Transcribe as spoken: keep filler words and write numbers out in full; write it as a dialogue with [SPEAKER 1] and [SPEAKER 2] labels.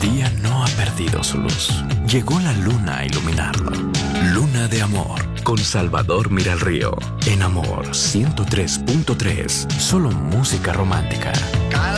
[SPEAKER 1] día no ha perdido su luz. Llegó la luna a iluminarlo. Luna de amor, con Salvador Miralrío. En Amor ciento tres punto tres, solo música romántica.